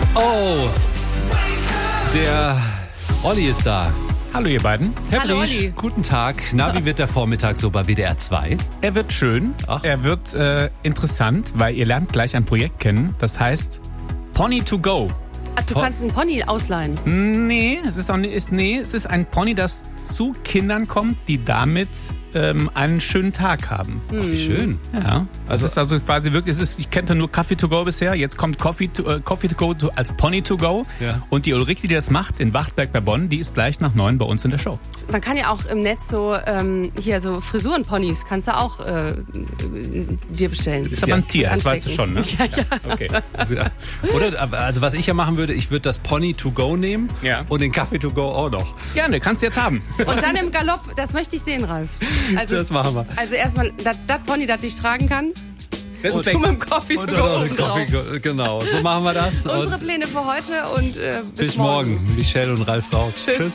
Oh, der Olli ist da. Hallo ihr beiden. Herr Hallo, Bliesch, Olli. guten Tag. Na, wie wird der Vormittag so bei WDR 2? Er wird schön, Ach. er wird interessant, weil ihr lernt gleich ein Projekt kennen, das heißt Pony to go. Ach, du kannst einen Pony ausleihen. Nee, es ist ein Pony, das zu Kindern kommt, die damit einen schönen Tag haben. Ach, wie schön. Ja, es ist also quasi wirklich, ich kannte nur Coffee to go bisher, jetzt kommt Coffee to go als Pony to go. Ja. Und die Ulrike, die das macht in Wachtberg bei Bonn, die ist gleich nach 9 bei uns in der Show. Man kann ja auch im Netz so hier so Frisurenponys kannst du auch dir bestellen. Ist aber ein Tier, das weißt du schon, ne? Ja, ja. Okay. Oder, also was ich ja machen würde, ich würde das Pony to go nehmen Ja. und den Kaffee to go auch noch. Gerne, kannst du jetzt haben. Und dann im Galopp, das möchte ich sehen, Ralf. Also, Das machen wir. Also erstmal, das Pony, das dich tragen kann. Und du Respekt. mit dem Coffee to go oben drauf. Genau, so machen wir das. Unsere Und Pläne für heute und bis morgen. Michelle und Ralf raus. Tschüss.